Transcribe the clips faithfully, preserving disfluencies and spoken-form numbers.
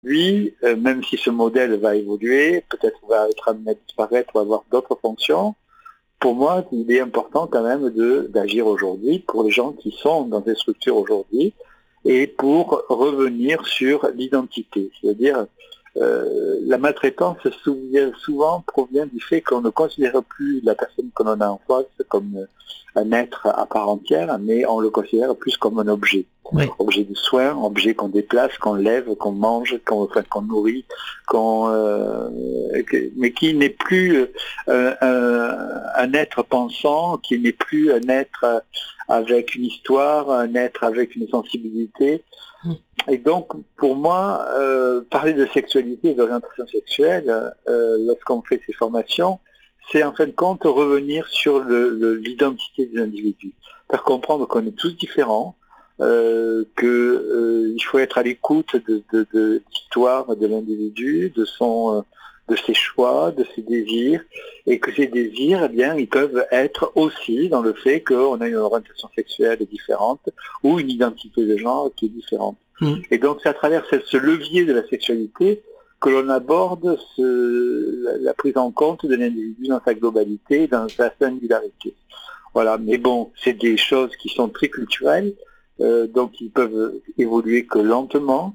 Lui, euh, même si ce modèle va évoluer, peut-être va être amené à disparaître ou avoir d'autres fonctions, pour moi, il est important quand même de, d'agir aujourd'hui pour les gens qui sont dans des structures aujourd'hui et pour revenir sur l'identité. C'est-à-dire, euh, la maltraitance souvent, souvent provient du fait qu'on ne considère plus la personne que l'on a en face comme un être à part entière, mais on le considère plus comme un objet. Oui. Objet de soin, objet qu'on déplace, qu'on lève, qu'on mange, qu'on, enfin, qu'on nourrit, qu'on, euh, mais qui n'est plus euh, un, un être pensant, qui n'est plus un être avec une histoire, un être avec une sensibilité. Mm. Et donc, pour moi, euh, parler de sexualité et d'orientation sexuelle, euh, lorsqu'on fait ces formations, c'est en fin de compte revenir sur le, le, l'identité des individus. Faire comprendre qu'on est tous différents, euh, qu'il euh, faut être à l'écoute de, de, de l'histoire de l'individu, de son... Euh, de ses choix, de ses désirs, et que ces désirs, eh bien, ils peuvent être aussi dans le fait qu'on a une orientation sexuelle différente ou une identité de genre qui est différente. Mmh. Et donc, c'est à travers ce, ce levier de la sexualité que l'on aborde ce, la, la prise en compte de l'individu dans sa globalité, dans sa singularité. Voilà. Mais bon, c'est des choses qui sont très culturelles, euh, donc ils peuvent évoluer que lentement,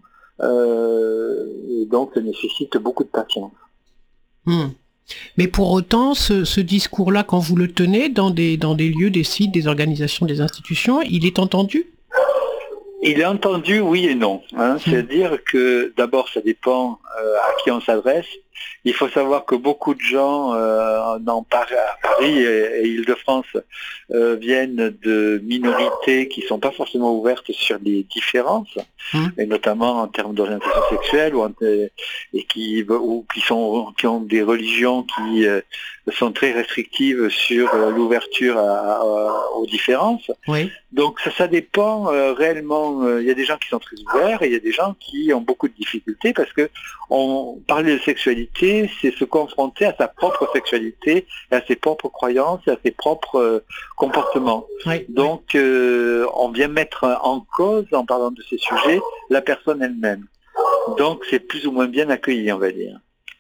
euh, et donc ça nécessite beaucoup de patience. Mmh. Mais pour autant, ce, ce discours-là, quand vous le tenez dans des, dans des lieux, des sites, des organisations, des institutions, il est entendu ? Il est entendu, oui et non. Hein. Mmh. C'est-à-dire que d'abord, ça dépend euh, à qui on s'adresse. Il faut savoir que beaucoup de gens euh, dans Paris, à Paris et, et Île-de-France euh, viennent de minorités qui ne sont pas forcément ouvertes sur les différences, mmh. et notamment en termes d'orientation sexuelle, ou en, et qui, ou qui, sont, qui ont des religions qui euh, sont très restrictives sur euh, l'ouverture à, à, aux différences. Oui. Donc ça, ça dépend euh, réellement. Il euh, y a des gens qui sont très ouverts et il y a des gens qui ont beaucoup de difficultés parce que on parlait de sexualité, c'est se confronter à sa propre sexualité, à ses propres croyances, et à ses propres euh, comportements. Oui, Donc oui. Euh, on vient mettre en cause, en parlant de ces sujets, la personne elle-même. Donc c'est plus ou moins bien accueilli, on va dire.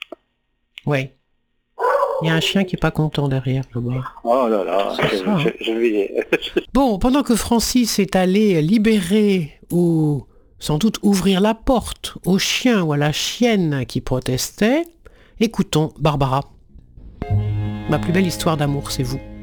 Oui. Il y a un chien qui est pas content derrière, là-bas. Oh là là, je, ça, je, hein. je vais... Bon, pendant que Francis est allé libérer ou sans doute ouvrir la porte au chien ou à la chienne qui protestait, écoutons Barbara. Ma plus belle histoire d'amour, c'est vous.